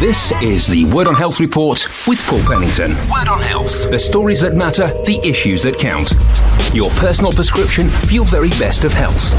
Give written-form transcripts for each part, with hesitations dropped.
This is the Word on Health Report with Paul Pennington. Word on Health. The stories that matter, the issues that count. Your personal prescription for your very best of health.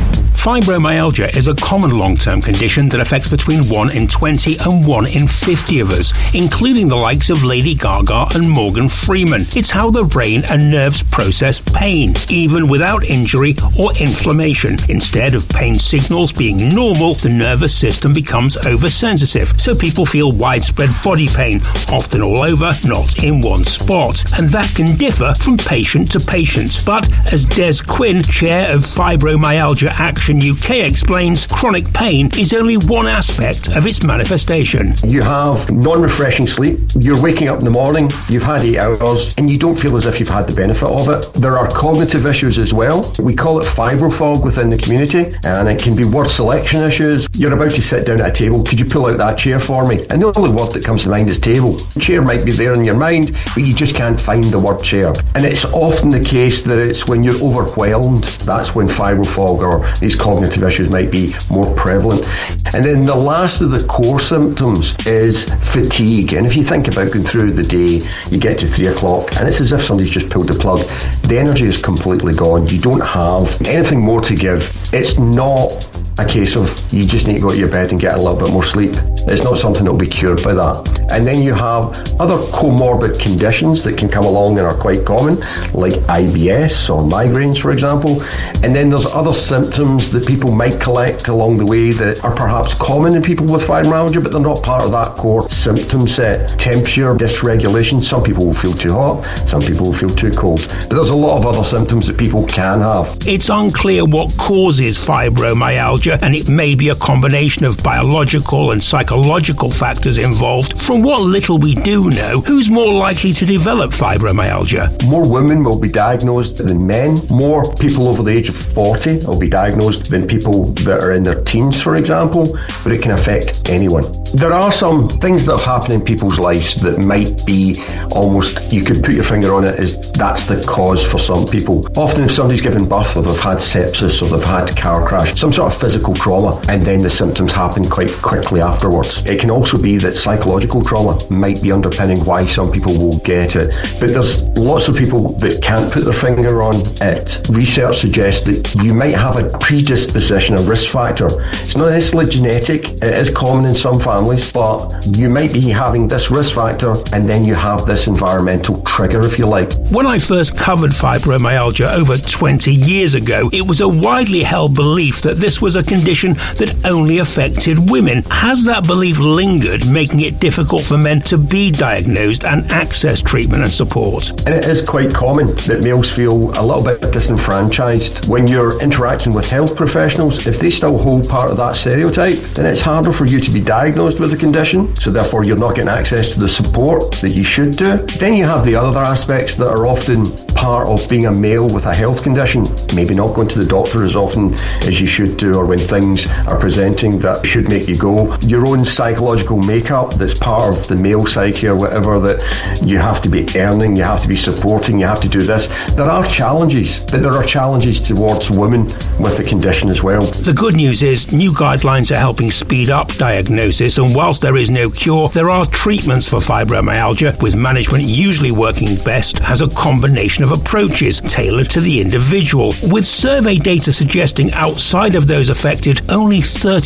Fibromyalgia is a common long-term condition that affects between 1 in 20 and 1 in 50 of us, including the likes of Lady Gaga and Morgan Freeman. It's how the brain and nerves process pain, even without injury or inflammation. Instead of pain signals being normal, the nervous system becomes oversensitive, so people feel widespread body pain, often all over, not in one spot. And that can differ from patient to patient. But as Des Quinn, chair of Fibromyalgia Action UK, explains, chronic pain is only one aspect of its manifestation. You have non-refreshing sleep, you're waking up in the morning, you've had 8 hours, and you don't feel as if you've had the benefit of it. There are cognitive issues as well. We call it fibrofog within the community, and it can be word selection issues. You're about to sit down at a table, could you pull out that chair for me? And the only word that comes to mind is table. Chair might be there in your mind, but you just can't find the word chair. And it's often the case that it's when you're overwhelmed, that's when fibrofog or these cognitive issues might be more prevalent. And then the last of the core symptoms is fatigue. And if you think about going through the day, you get to 3 o'clock and it's as if somebody's just pulled the plug. The energy is completely gone. You don't have anything more to give. It's not a case of you just need to go to your bed and get a little bit more sleep. It's not something that will be cured by that. And then you have other comorbid conditions that can come along and are quite common, like IBS or migraines, for example. And then there's other symptoms that people might collect along the way that are perhaps common in people with fibromyalgia, but they're not part of that core symptom set. Temperature dysregulation. Some people will feel too hot, some people will feel too cold. But there's a lot of other symptoms that people can have. It's unclear what causes fibromyalgia, and it may be a combination of biological and psychological factors involved. From what little we do know, who's more likely to develop fibromyalgia? More women will be diagnosed than men. More people over the age of 40 will be diagnosed than people that are in their teens, for example, but it can affect anyone. There are some things that have happened in people's lives that might be almost, you could put your finger on it as that's the cause for some people. Often if somebody's given birth or they've had sepsis or they've had a car crash, some sort of physical trauma, and then the symptoms happen quite quickly afterwards. It can also be that psychological trauma might be underpinning why some people will get it. But there's lots of people that can't put their finger on it. Research suggests that you might have a predisposition, a risk factor. It's not necessarily genetic. It is common in some families, but you might be having this risk factor and then you have this environmental trigger, if you like. When I first covered fibromyalgia over 20 years ago, it was a widely held belief that this was a condition that only affected women. Has that belief lingered, making it difficult for men to be diagnosed and access treatment and support? And it is quite common that males feel a little bit disenfranchised. When you're interacting with health professionals, if they still hold part of that stereotype, then it's harder for you to be diagnosed with the condition, so therefore you're not getting access to the support that you should do. Then you have the other aspects that are often part of being a male with a health condition, maybe not going to the doctor as often as you should do, or when things are presenting that should make you go. Your own psychological makeup that's part of the male psyche or whatever, that you have to be earning, you have to be supporting, you have to do this. There are challenges, but there are challenges towards women with the condition as well. The good news is new guidelines are helping speed up diagnosis, and whilst there is no cure, there are treatments for fibromyalgia, with management usually working best as a combination of approaches tailored to the individual. With survey data suggesting outside of those affected, only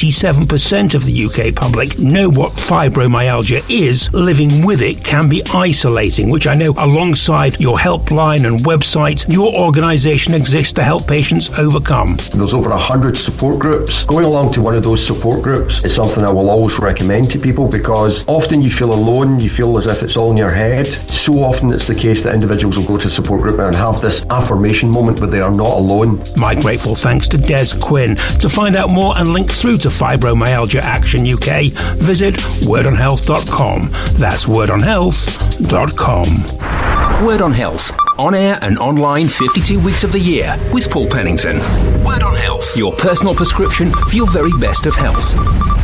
37% of the UK public know what fibromyalgia is. Living with it can be isolating, which I know alongside your helpline and website, your organisation exists to help patients overcome. There's over 100 support groups. Going along to one of those support groups is something I will always recommend to people, because often you feel alone, you feel as if it's all in your head. So often it's the case that individuals will go to a support group and have this affirmation moment where they are not alone. My grateful thanks to Des Quinn. To find out more and link through to Fibromyalgia Action UK, visit wordonhealth.com. That's wordonhealth.com. Word on Health. On air and online 52 weeks of the year with Paul Pennington. Word on Health. Your personal prescription for your very best of health.